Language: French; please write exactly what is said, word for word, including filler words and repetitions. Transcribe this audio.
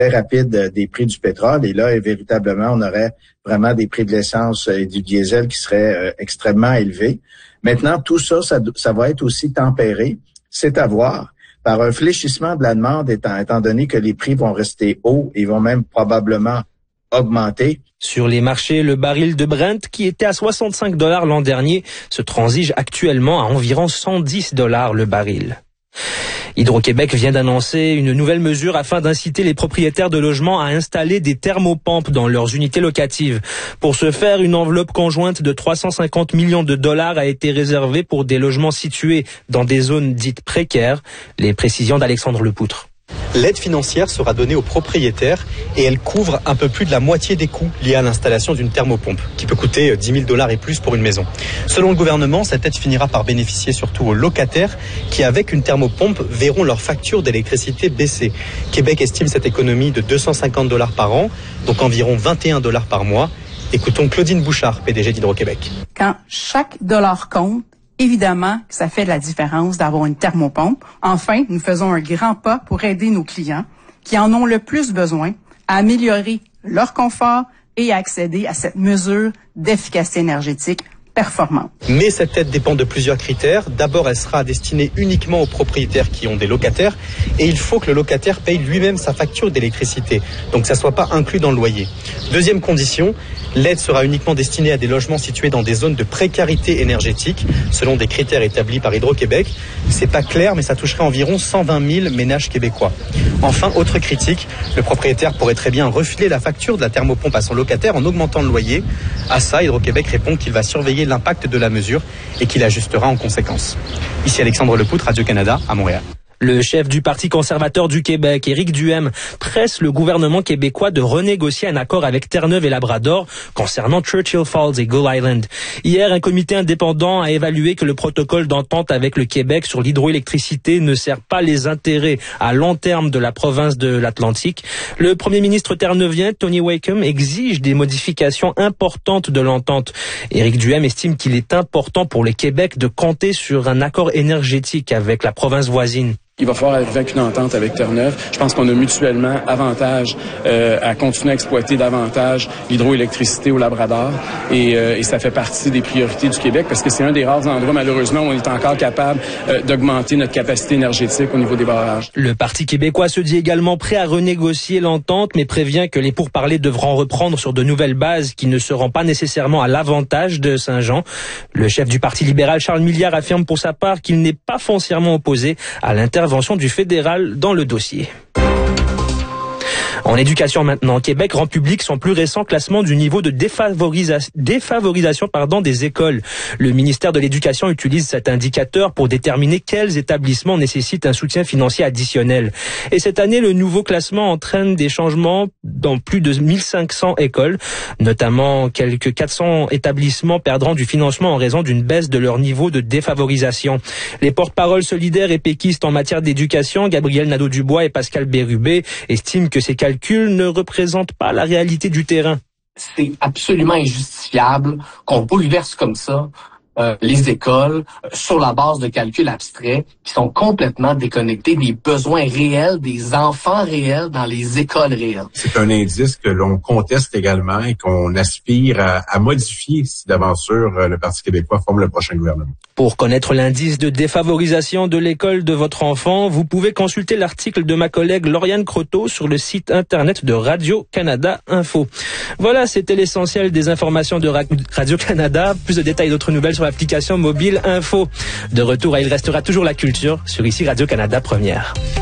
rapide des prix du pétrole. Et là, véritablement, on aurait vraiment des prix de l'essence et du diesel qui seraient euh, extrêmement élevés. Maintenant, tout ça, ça, ça va être aussi tempéré, c'est à voir, par un fléchissement de la demande, étant, étant donné que les prix vont rester hauts et vont même probablement augmenter. Sur les marchés, le baril de Brent, qui était à soixante-cinq dollars l'an dernier, se transige actuellement à environ cent dix dollars le baril. Hydro-Québec vient d'annoncer une nouvelle mesure afin d'inciter les propriétaires de logements à installer des thermopompes dans leurs unités locatives. Pour ce faire, une enveloppe conjointe de trois cent cinquante millions de dollars a été réservée pour des logements situés dans des zones dites précaires. Les précisions d'Alexandre Lepoutre. L'aide financière sera donnée aux propriétaires et elle couvre un peu plus de la moitié des coûts liés à l'installation d'une thermopompe, qui peut coûter dix mille dollars et plus pour une maison. Selon le gouvernement, cette aide finira par bénéficier surtout aux locataires qui, avec une thermopompe, verront leur facture d'électricité baisser. Québec estime cette économie de deux cent cinquante dollars par an, donc environ vingt et un dollars par mois. Écoutons Claudine Bouchard, P D G d'Hydro-Québec. Quand chaque dollar compte, évidemment que ça fait de la différence d'avoir une thermopompe. Enfin, nous faisons un grand pas pour aider nos clients qui en ont le plus besoin à améliorer leur confort et à accéder à cette mesure d'efficacité énergétique performante. Mais cette aide dépend de plusieurs critères. D'abord, elle sera destinée uniquement aux propriétaires qui ont des locataires et il faut que le locataire paye lui-même sa facture d'électricité, donc que ça ne soit pas inclus dans le loyer. Deuxième condition, l'aide sera uniquement destinée à des logements situés dans des zones de précarité énergétique, selon des critères établis par Hydro-Québec. C'est pas clair, mais ça toucherait environ cent vingt mille ménages québécois. Enfin, autre critique, le propriétaire pourrait très bien refiler la facture de la thermopompe à son locataire en augmentant le loyer. À ça, Hydro-Québec répond qu'il va surveiller l'impact de la mesure et qu'il ajustera en conséquence. Ici Alexandre Lepoutre, Radio-Canada, à Montréal. Le chef du Parti conservateur du Québec, Éric Duhaime, presse le gouvernement québécois de renégocier un accord avec Terre-Neuve et Labrador concernant Churchill Falls et Gull Island. Hier, un comité indépendant a évalué que le protocole d'entente avec le Québec sur l'hydroélectricité ne sert pas les intérêts à long terme de la province de l'Atlantique. Le premier ministre terreneuvien, Tony Wakeham, exige des modifications importantes de l'entente. Éric Duhaime estime qu'il est important pour le Québec de compter sur un accord énergétique avec la province voisine. Il va falloir arriver avec une entente avec Terre-Neuve. Je pense qu'on a mutuellement avantage euh, à continuer à exploiter davantage l'hydroélectricité au Labrador. Et, euh, et ça fait partie des priorités du Québec parce que c'est un des rares endroits, malheureusement, où on est encore capable euh, d'augmenter notre capacité énergétique au niveau des barrages. Le Parti québécois se dit également prêt à renégocier l'entente, mais prévient que les pourparlers devront reprendre sur de nouvelles bases qui ne seront pas nécessairement à l'avantage de Saint-Jean. Le chef du Parti libéral, Charles Milliard, affirme pour sa part qu'il n'est pas foncièrement opposé à l'intervention du fédéral dans le dossier. En éducation maintenant, Québec rend public son plus récent classement du niveau de défavorisa- défavorisation pardon, des écoles. Le ministère de l'Éducation utilise cet indicateur pour déterminer quels établissements nécessitent un soutien financier additionnel. Et cette année, le nouveau classement entraîne des changements dans plus de mille cinq cents écoles, notamment quelques quatre cents établissements perdront du financement en raison d'une baisse de leur niveau de défavorisation. Les porte-paroles solidaires et péquistes en matière d'éducation, Gabriel Nadeau-Dubois et Pascal Bérubé, estiment que ces calculs ne représente pas la réalité du terrain. C'est absolument injustifiable qu'on bouleverse comme ça euh, les écoles euh, sur la base de calculs abstraits qui sont complètement déconnectés des besoins réels des enfants réels dans les écoles réelles. C'est un indice que l'on conteste également et qu'on aspire à, à modifier si d'aventure le Parti québécois forme le prochain gouvernement. Pour connaître l'indice de défavorisation de l'école de votre enfant, vous pouvez consulter l'article de ma collègue Lauriane Croteau sur le site internet de Radio-Canada Info. Voilà, c'était l'essentiel des informations de Radio-Canada. Plus de détails et d'autres nouvelles sur l'application mobile Info. De retour à Il restera toujours la culture sur ici Radio-Canada Première.